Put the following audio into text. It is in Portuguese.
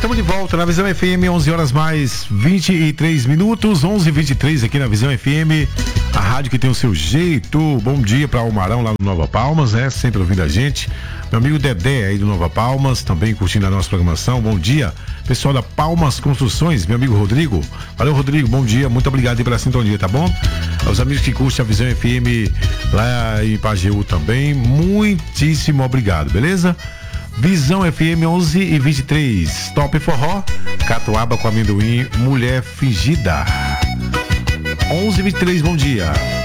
estamos de volta na Visão FM, 11 horas mais 23 minutos, 11h23 aqui na Visão FM, a rádio que tem o seu jeito. Bom dia para o Marão lá no Nova Palmas, né? Sempre ouvindo a gente. Meu amigo Dedé aí do Nova Palmas, também curtindo a nossa programação. Bom dia, pessoal da Palmas Construções, meu amigo Rodrigo. Valeu, Rodrigo, bom dia, muito obrigado aí pela sintonia, tá bom? Aos amigos que curtem a Visão FM lá em Pajeú também, muitíssimo obrigado, beleza? Visão FM 11h23, Top Forró, Catuaba com amendoim, Mulher Fingida. 11h23, bom dia.